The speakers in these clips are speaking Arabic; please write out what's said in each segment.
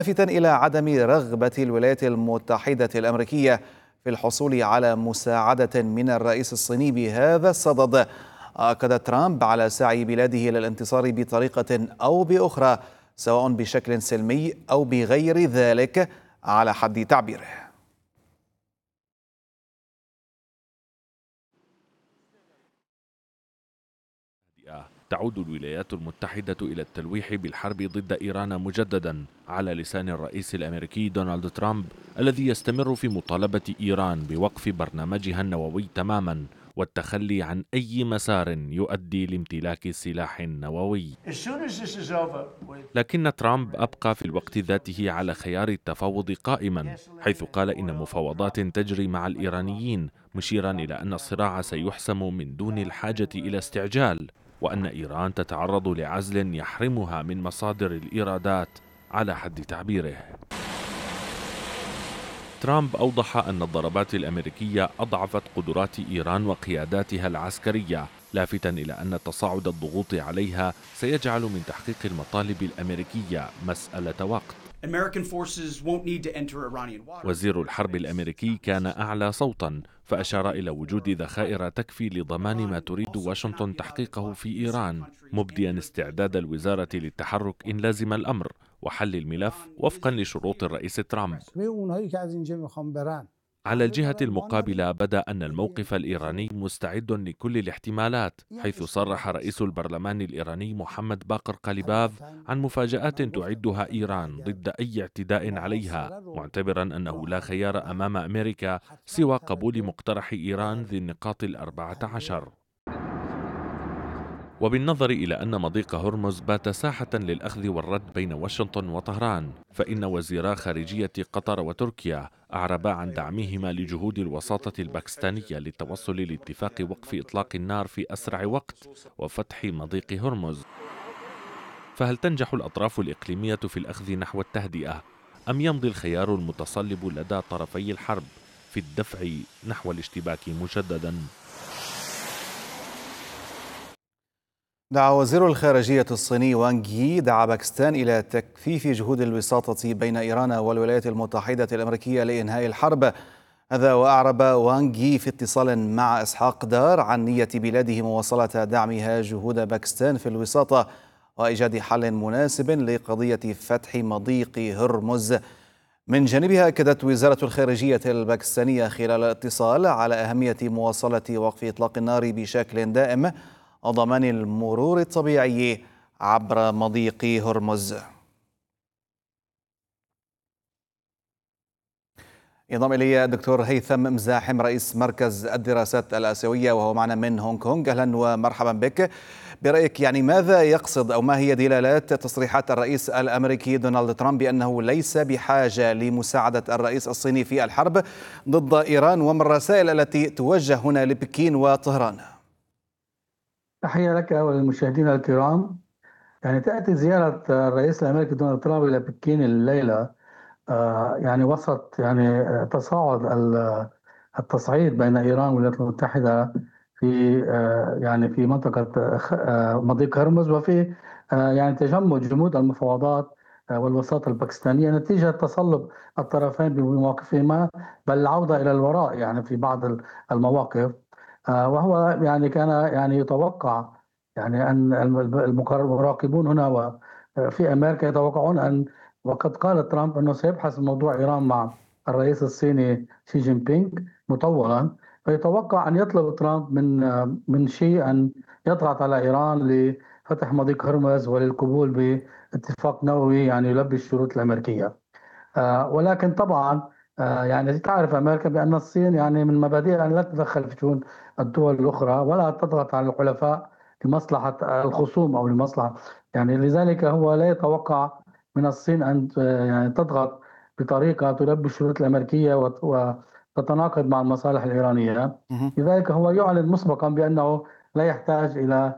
لافتا إلى عدم رغبة الولايات المتحدة الأمريكية في الحصول على مساعدة من الرئيس الصيني بهذا الصدد. أكد ترامب على سعي بلاده للانتصار بطريقة أو بأخرى، سواء بشكل سلمي أو بغير ذلك على حد تعبيره. تعود الولايات المتحدة إلى التلويح بالحرب ضد إيران مجددا على لسان الرئيس الأمريكي دونالد ترامب، الذي يستمر في مطالبة إيران بوقف برنامجها النووي تماما والتخلي عن أي مسار يؤدي لامتلاك سلاح نووي. لكن ترامب أبقى في الوقت ذاته على خيار التفاوض قائما، حيث قال إن مفاوضات تجري مع الإيرانيين، مشيرا إلى أن الصراع سيحسم من دون الحاجة إلى استعجال، وأن إيران تتعرض لعزل يحرمها من مصادر الإيرادات على حد تعبيره. ترامب أوضح أن الضربات الأمريكية أضعفت قدرات إيران وقياداتها العسكرية، لافتاً إلى أن تصاعد الضغوط عليها سيجعل من تحقيق المطالب الأمريكية مسألة وقت. وزير الحرب الأمريكي كان أعلى صوتاً، فأشار إلى وجود ذخائر تكفي لضمان ما تريد واشنطن تحقيقه في إيران، مبدياً استعداد الوزارة للتحرك إن لزم الأمر وحل الملف وفقاً لشروط الرئيس ترامب. على الجهة المقابلة، بدا أن الموقف الإيراني مستعد لكل الاحتمالات، حيث صرح رئيس البرلمان الإيراني محمد باقر قاليباف عن مفاجآت تعدها إيران ضد أي اعتداء عليها، معتبرا أنه لا خيار أمام أمريكا سوى قبول مقترح إيران ذي النقاط 14. وبالنظر إلى أن مضيق هرمز بات ساحة للأخذ والرد بين واشنطن وطهران، فإن وزيرا خارجية قطر وتركيا أعربا عن دعمهما لجهود الوساطة الباكستانية للتوصل لاتفاق وقف إطلاق النار في أسرع وقت وفتح مضيق هرمز. فهل تنجح الأطراف الإقليمية في الأخذ نحو التهدئة، أم يمضي الخيار المتصلب لدى طرفي الحرب في الدفع نحو الاشتباك مجددا؟ دعا وزير الخارجية الصيني وانغ يي باكستان إلى تكثيف جهود الوساطة بين إيران والولايات المتحدة الأمريكية لإنهاء الحرب. هذا وأعرب وانغ يي في اتصال مع إسحاق دار عن نية بلاده مواصلة دعمها جهود باكستان في الوساطة وإيجاد حل مناسب لقضية فتح مضيق هرمز. من جانبها أكدت وزارة الخارجية الباكستانية خلال الاتصال على أهمية مواصلة وقف إطلاق النار بشكل دائم وضمان المرور الطبيعي عبر مضيق هرمز. ينضم إلي الدكتور هيثم مزاحم رئيس مركز الدراسات الآسيوية وهو معنا من هونغ كونغ. أهلا ومرحبا بك. برأيك يعني ماذا يقصد أو ما هي دلالات تصريحات الرئيس الأمريكي دونالد ترامب بأنه ليس بحاجة لمساعدة الرئيس الصيني في الحرب ضد إيران، وما الرسائل التي توجه هنا لبكين وطهران؟ تحية لك وللمشاهدين الكرام. تأتي زيارة الرئيس الأمريكي دونالد ترامب إلى بكين الليلة يعني وسط تصاعد التصعيد بين إيران والولايات المتحدة في في منطقة مضيق هرمز، وفي تجمد جمود المفاوضات والوساطة الباكستانية نتيجة تصلب الطرفين بمواقفهما، بل العودة إلى الوراء في بعض المواقف. وهو كان يتوقع أن المراقبون هنا وفي أمريكا يتوقعون أن، وقد قال ترامب أنه سيبحث موضوع إيران مع الرئيس الصيني شي جين بينغ مطولا، فيتوقع أن يطلب ترامب من شي أن يضغط على إيران لفتح مضيق هرمز وللقبول باتفاق نووي يلبي الشروط الأمريكية. ولكن طبعا تعرف أمريكا بأن الصين من مبادئها أن لا تتدخل في شؤون الدول الأخرى ولا تضغط على الحلفاء لمصلحة الخصوم أو لمصلحة، لذلك هو لا يتوقع من الصين أن تضغط بطريقة تلبي الشروط الأمريكية وتتناقض مع المصالح الإيرانية. لذلك هو يعلن مسبقا بأنه لا يحتاج إلى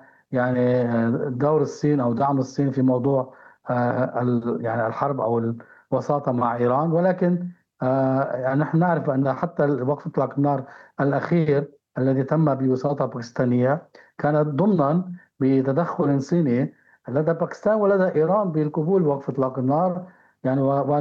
دور الصين أو دعم الصين في موضوع الحرب أو الوساطة مع إيران. ولكن نحن نعرف أن حتى وقف إطلاق النار الأخير الذي تم بوساطة باكستانية كانت ضمنا بتدخل صيني لدى باكستان ولدى إيران بالقبول بوقف إطلاق النار،